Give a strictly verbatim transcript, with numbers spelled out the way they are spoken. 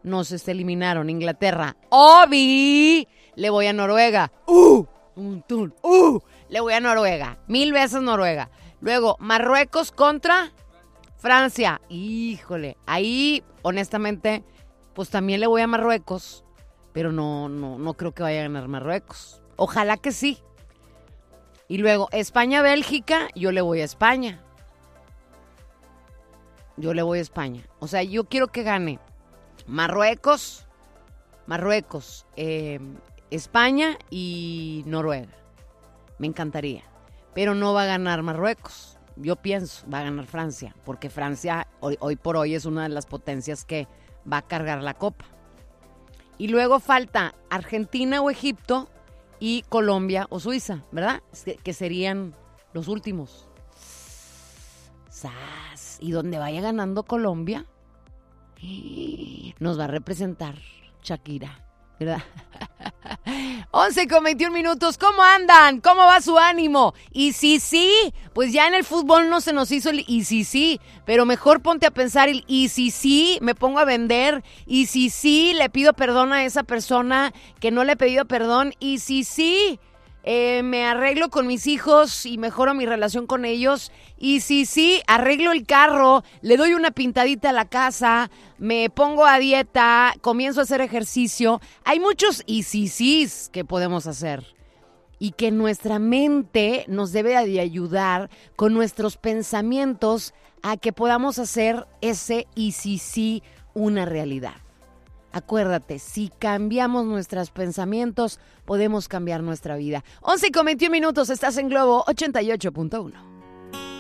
nos este, eliminaron. Inglaterra, ¡Obi! Le voy a Noruega. ¡Uh! Un tun, ¡Uh! Le voy a Noruega. Mil veces Noruega. Luego, Marruecos contra Francia. Híjole, ahí, honestamente, pues también le voy a Marruecos. Pero no, no, no creo que vaya a ganar Marruecos. Ojalá que sí. Y luego, España-Bélgica, yo le voy a España. Yo le voy a España. O sea, yo quiero que gane Marruecos, Marruecos, eh, España y Noruega. Me encantaría. Pero no va a ganar Marruecos. Yo pienso, va a ganar Francia. Porque Francia hoy, hoy por hoy es una de las potencias que va a cargar la copa. Y luego falta Argentina o Egipto y Colombia o Suiza, ¿verdad? Que serían los últimos. ¡Sas! Y donde vaya ganando Colombia, nos va a representar Shakira, ¿verdad? once con veintiún minutos, ¿cómo andan? ¿Cómo va su ánimo? Y si sí, pues ya en el fútbol no se nos hizo el y si sí, pero mejor ponte a pensar el y si sí, me pongo a vender, y si sí, le pido perdón a esa persona que no le he pedido perdón, y si sí, eh, me arreglo con mis hijos y mejoro mi relación con ellos, y si sí, arreglo el carro, le doy una pintadita a la casa, me pongo a dieta, comienzo a hacer ejercicio. Hay muchos y si sís que podemos hacer y que nuestra mente nos debe de ayudar con nuestros pensamientos a que podamos hacer ese y si sí una realidad. Acuérdate, si cambiamos nuestros pensamientos, podemos cambiar nuestra vida. once con veintiún minutos, estás en Globo ochenta y ocho punto uno.